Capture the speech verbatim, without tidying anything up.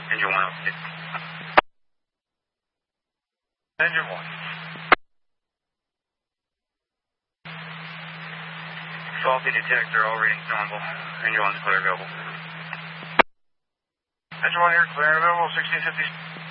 Engine one, okay. Engine one. Faulty detector, all readings normal. Engine one's clear available. Engine one here, clear available, sixteen fifty.